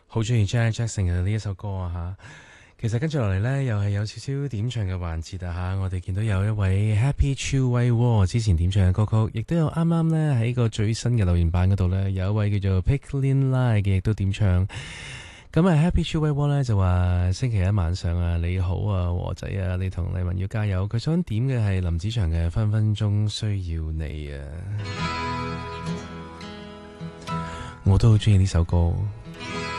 好中意 Janet Jackson 嘅呢一首歌啊吓，其實跟住落嚟呢，又係有少少點唱嘅環節啊吓，我哋見到有一位 Happy Chu Wei Wo 之前點唱嘅歌曲，亦都有啱啱呢喺個最新嘅留言版嗰度呢，有一位叫做 Picklin Lai 嘅亦都點唱。咁啊 Happy Chu Wei Wo 呢就話星期一晚上啊，你好啊和仔啊，你同麗文要加油，佢想點嘅係林子祥嘅分分鐘需要你啊，我都好中意呢首歌。